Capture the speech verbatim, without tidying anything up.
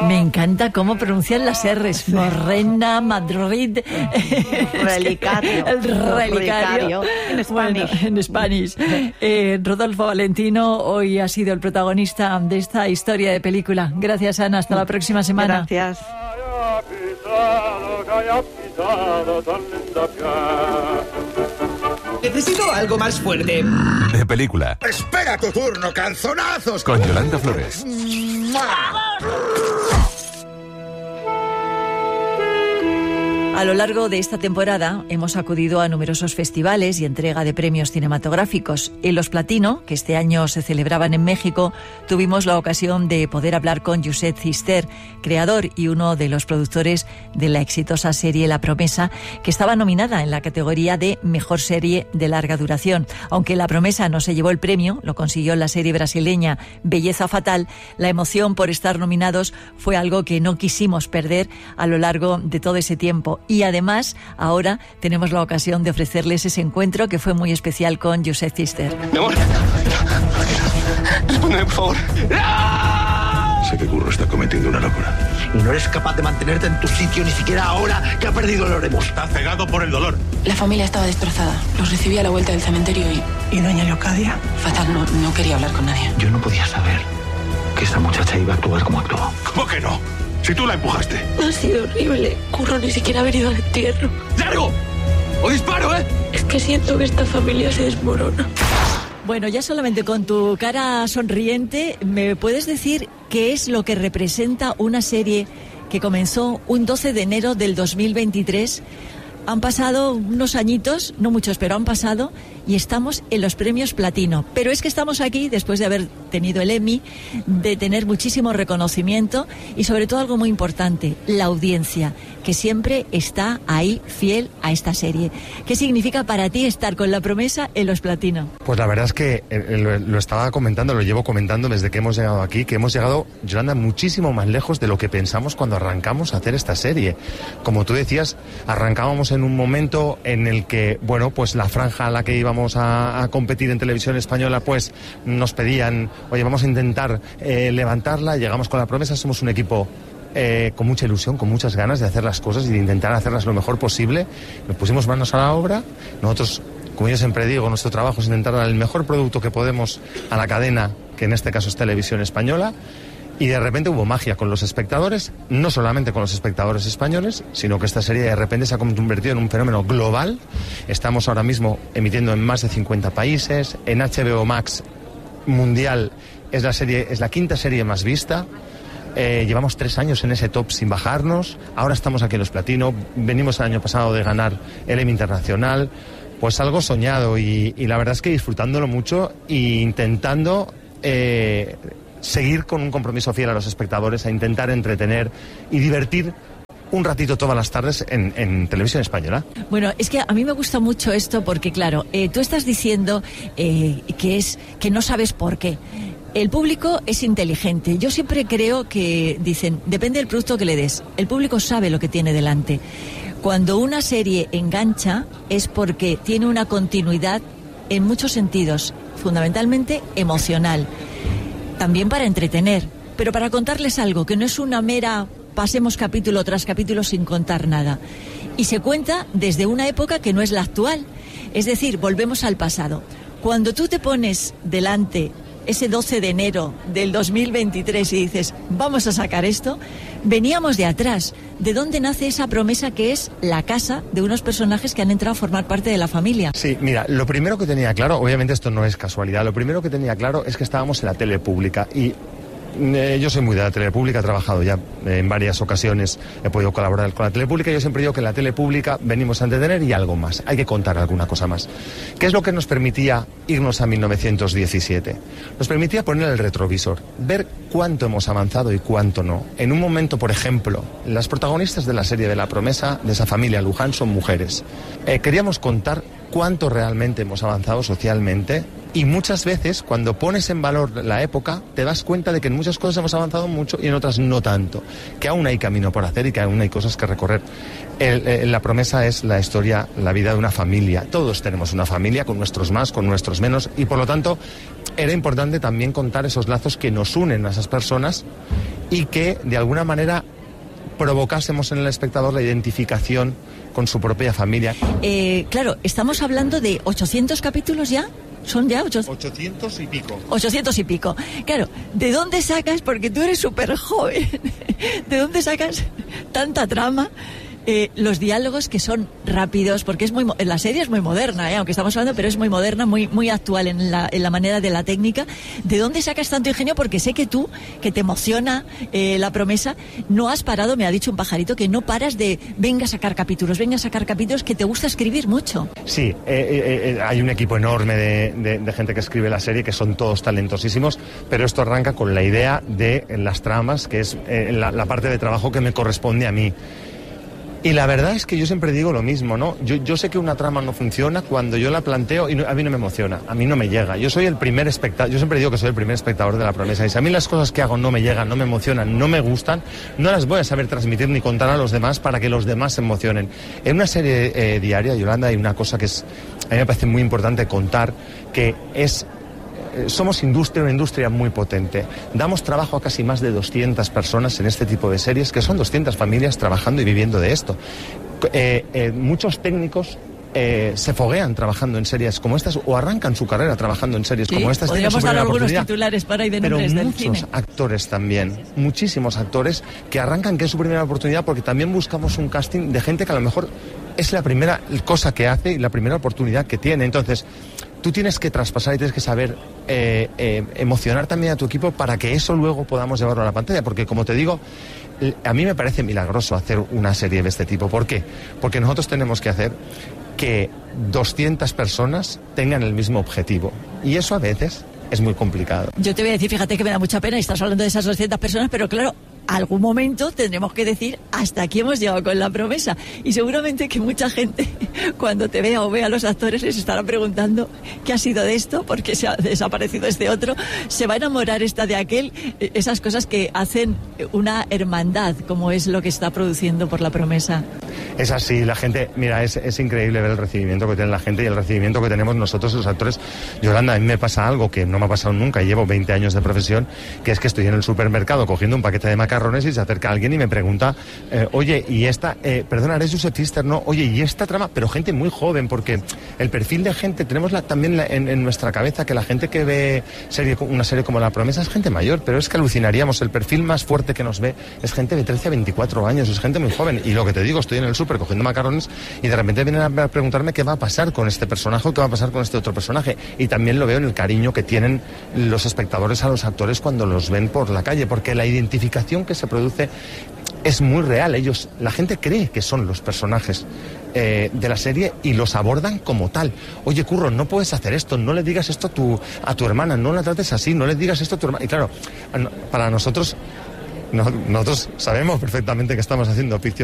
Me encanta cómo pronuncian las R's. Morena, Madrid. Relicario. El relicario. En Bueno, en Spanish. Eh, Rodolfo Valentino hoy ha sido el protagonista de esta historia de película. Gracias, Ana. Hasta la próxima semana. Gracias. Necesito algo más fuerte. De película. ¡Espera tu turno, calzonazos! Con Yolanda Flores. A lo largo de esta temporada hemos acudido a numerosos festivales y entrega de premios cinematográficos. En los Platino, que este año se celebraban en México, tuvimos la ocasión de poder hablar con Josep Cister, creador y uno de los productores de la exitosa serie La Promesa, que estaba nominada en la categoría de Mejor Serie de Larga Duración. Aunque La Promesa no se llevó el premio, lo consiguió la serie brasileña Belleza Fatal, la emoción por estar nominados fue algo que no quisimos perder a lo largo de todo ese tiempo. Y además, ahora tenemos la ocasión de ofrecerles ese encuentro que fue muy especial con Josep Cister. Mi amor, respóndeme, por favor. ¡No! Sé que Curro está cometiendo una locura. Y no eres capaz de mantenerte en tu sitio ni siquiera ahora que ha perdido el Oremus. Está cegado por el dolor. La familia estaba destrozada. Los recibí a la vuelta del cementerio y... ¿Y doña Leocadia? Fatal, no, no quería hablar con nadie. Yo no podía saber que esa muchacha iba a actuar como actuó. ¿Cómo que no? Si tú la empujaste. Ha sido horrible. Curro ni siquiera ha venido al entierro. ¡Largo! ¡O disparo, eh! Es que siento que esta familia se desmorona. Bueno, ya solamente con tu cara sonriente, ¿me puedes decir qué es lo que representa una serie que comenzó un doce de enero del dos mil veintitrés? Han pasado unos añitos, no muchos, pero han pasado, y estamos en los premios Platino. Pero es que estamos aquí después de haber tenido el Emmy, de tener muchísimo reconocimiento y sobre todo algo muy importante, la audiencia, que siempre está ahí fiel a esta serie. ¿Qué significa para ti estar con La Promesa en los Platino? Pues la verdad es que eh, lo, lo estaba comentando, lo llevo comentando desde que hemos llegado aquí, que hemos llegado, Yolanda, muchísimo más lejos de lo que pensamos cuando arrancamos a hacer esta serie. Como tú decías, arrancábamos en un momento en el que, bueno, pues la franja a la que íbamos a, a competir en televisión española, pues nos pedían, oye, vamos a intentar eh, levantarla. Llegamos con La Promesa, somos un equipo eh, con mucha ilusión, con muchas ganas de hacer las cosas y de intentar hacerlas lo mejor posible. Nos pusimos manos a la obra. Nosotros, como yo siempre digo, nuestro trabajo es intentar dar el mejor producto que podemos a la cadena, que en este caso es Televisión Española. Y de repente hubo magia con los espectadores, no solamente con los espectadores españoles, sino que esta serie de repente se ha convertido en un fenómeno global. Estamos ahora mismo emitiendo en más de cincuenta países. En H B O Max mundial es la serie, es la quinta serie más vista. Eh, llevamos tres años en ese top sin bajarnos. Ahora estamos aquí en los Platino. Venimos el año pasado de ganar el Emmy Internacional. Pues algo soñado y, y la verdad es que disfrutándolo mucho e intentando... Eh, seguir con un compromiso fiel a los espectadores, a intentar entretener y divertir un ratito todas las tardes en, en Televisión Española. Bueno, es que a mí me gusta mucho esto porque, claro, eh, tú estás diciendo eh, que es que no sabes por qué. El público es inteligente. Yo siempre creo que, dicen, depende del producto que le des. El público sabe lo que tiene delante. Cuando una serie engancha es porque tiene una continuidad en muchos sentidos, fundamentalmente emocional. También para entretener, pero para contarles algo, que no es una mera pasemos capítulo tras capítulo sin contar nada. Y se cuenta desde una época que no es la actual. Es decir, volvemos al pasado. Cuando tú te pones delante ese doce de enero del dos mil veintitrés y dices, vamos a sacar esto, veníamos de atrás. ¿De dónde nace esa promesa que es la casa de unos personajes que han entrado a formar parte de la familia? Sí, mira, lo primero que tenía claro, obviamente esto no es casualidad, lo primero que tenía claro es que estábamos en la tele pública y eh, yo soy muy de la tele pública, he trabajado ya eh, en varias ocasiones, he podido colaborar con la tele pública y yo siempre digo que en la tele pública venimos a entretener y algo más, hay que contar alguna cosa más. ¿Qué es lo que nos permitía irnos a mil novecientos diecisiete? Nos permitía poner el retrovisor, ver cuánto hemos avanzado y cuánto no. En un momento, por ejemplo, las protagonistas de la serie de La Promesa, de esa familia Luján, son mujeres. Eh, queríamos contar cuánto realmente hemos avanzado socialmente y muchas veces cuando pones en valor la época te das cuenta de que en muchas cosas hemos avanzado mucho y en otras no tanto, que aún hay camino por hacer y que aún hay cosas que recorrer. El, el, la Promesa es la historia, la vida de una familia. Todos tenemos una familia con nuestros más, con nuestros menos y por lo tanto era importante también contar esos lazos que nos unen a esas personas y que de alguna manera provocásemos en el espectador la identificación con su propia familia. Eh, claro, estamos hablando de ochocientos capítulos ya. ¿Son ya ocho... ochocientos y pico? ochocientos y pico. Claro, ¿de dónde sacas? Porque tú eres súper joven. ¿De dónde sacas tanta trama? Eh, los diálogos que son rápidos, porque es muy la serie es muy moderna, ¿eh? Aunque estamos hablando, pero es muy moderna, muy muy actual en la, en la manera de la técnica. ¿De dónde sacas tanto ingenio? Porque sé que tú, que te emociona eh, La Promesa, no has parado, me ha dicho un pajarito, que no paras de venga a sacar capítulos, venga a sacar capítulos, que te gusta escribir mucho. Sí, eh, eh, eh, hay un equipo enorme de, de, de gente que escribe la serie, que son todos talentosísimos, pero esto arranca con la idea de las tramas, que es eh, la, la parte de trabajo que me corresponde a mí. Y la verdad es que yo siempre digo lo mismo, ¿no? Yo, yo sé que una trama no funciona cuando yo la planteo y no, a mí no me emociona, a mí no me llega. Yo soy el primer espectador, yo siempre digo que soy el primer espectador de La Promesa. Y si a mí las cosas que hago no me llegan, no me emocionan, no me gustan, no las voy a saber transmitir ni contar a los demás para que los demás se emocionen. En una serie eh, diaria, Yolanda, hay una cosa que es, a mí me parece muy importante contar, que es... Somos industria, una industria muy potente. Damos trabajo a casi más de doscientas personas en este tipo de series, que son doscientas familias trabajando y viviendo de esto. Eh, eh, muchos técnicos eh, se foguean trabajando en series como estas o arrancan su carrera trabajando en series sí, como estas. Podríamos dar algunos titulares para ir de nombres Pero del muchos cine. actores también, muchísimos actores que arrancan, que es su primera oportunidad, porque también buscamos un casting de gente que a lo mejor es la primera cosa que hace y la primera oportunidad que tiene. Entonces, tú tienes que traspasar y tienes que saber eh, eh, emocionar también a tu equipo para que eso luego podamos llevarlo a la pantalla. Porque, como te digo, a mí me parece milagroso hacer una serie de este tipo. ¿Por qué? Porque nosotros tenemos que hacer que doscientas personas tengan el mismo objetivo. Y eso a veces es muy complicado. Yo te voy a decir, fíjate que me da mucha pena y estás hablando de esas doscientas personas, pero claro, algún momento tendremos que decir hasta aquí hemos llegado con La Promesa, y seguramente que mucha gente cuando te vea o vea a los actores les estará preguntando qué ha sido de esto, porque se ha desaparecido este otro, se va a enamorar esta de aquel, esas cosas que hacen una hermandad, como es lo que está produciendo por La Promesa. Es así, la gente, mira, es, es increíble ver el recibimiento que tiene la gente y el recibimiento que tenemos nosotros los actores. Yolanda, a mí me pasa algo que no me ha pasado nunca, llevo veinte años de profesión, que es que estoy en el supermercado cogiendo un paquete de macarrones y se acerca alguien y me pregunta, eh, oye, y esta, eh, perdona, eres Josep Pfister, ¿no? Oye, y esta trama, pero gente muy joven, porque el perfil de gente, tenemos la, también la, en, en nuestra cabeza que la gente que ve serie, una serie como La Promesa es gente mayor, pero es que alucinaríamos, el perfil más fuerte que nos ve es gente de trece a veinticuatro años, es gente muy joven, y lo que te digo, estoy en el súper cogiendo macarrones y de repente vienen a preguntarme qué va a pasar con este personaje o qué va a pasar con este otro personaje, y también lo veo en el cariño que tienen los espectadores a los actores cuando los ven por la calle, porque la identificación que se produce es muy real. Ellos, la gente cree que son los personajes eh, de la serie y los abordan como tal. Oye, Curro, no puedes hacer esto, no le digas esto a tu, a tu hermana, no la trates así, no le digas esto a tu hermana. Y claro, para nosotros, no, nosotros sabemos perfectamente que estamos haciendo ficción.